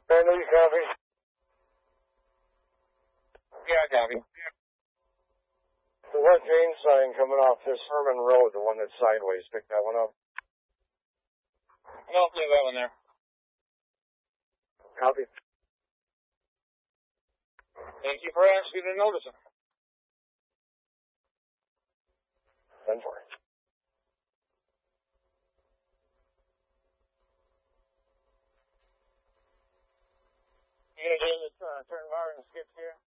Brandon, you copy? Yeah, I copy. The West Jane sign coming off this Herman Road, the one that's sideways, pick that one up. No, leave that one there. Copy. Thank you for asking to notice it. Done for it. You gonna do this turn bar and skip here?